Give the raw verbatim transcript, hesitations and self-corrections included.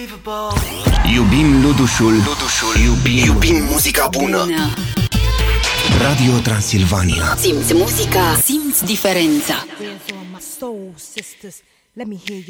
Iubim Ludușul, Ludușul. Iubim, iubim muzica bună. bună Radio Transilvania. Simți muzica, simți diferența. Let me hear